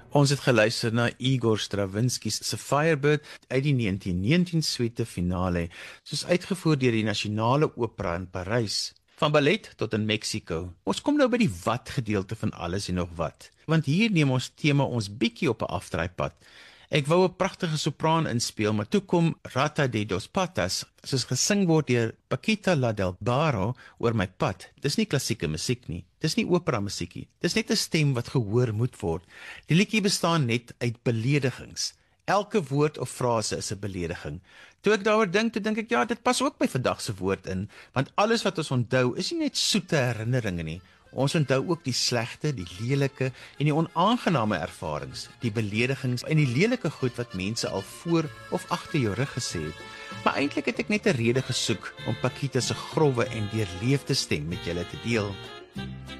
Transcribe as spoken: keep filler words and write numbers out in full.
Ons het geluister na Igor Stravinsky se Firebird uit die negentien negentien suite finale, soos uitgevoer deur die Nasionale Opera in Parys. Van ballet tot in Mexico. Ons kom nou by die wat gedeelte van alles en nog wat, want hier neem ons tema ons bietjie op 'n afdraaipad. Ek wou 'n pragtige sopraan inspeel, maar toe kom Rata de dos Patas, soos gesing word deur Paquita La del Barrio oor my pad. Dis nie klassieke musiek nie, dis nie opera musiekie, dis net 'n stem wat gehoor moet word. Die liedjie bestaan net uit beledigings. Elke woord of frase is 'n belediging. Toe ek daaroor dink, toe dink ek, ja, dit pas ook by vandag se woord in, want alles wat ons onthou is nie net soete herinneringe nie. Ons onthou ook die slegte, die lelike en die onaangename ervarings, die beledigings en die lelike goed wat mense al voor of agter jou rug gesê het. Maar eintlik het ek net 'n rede gesoek om Paquita se grouwe en deurleefde stem met julle te deel.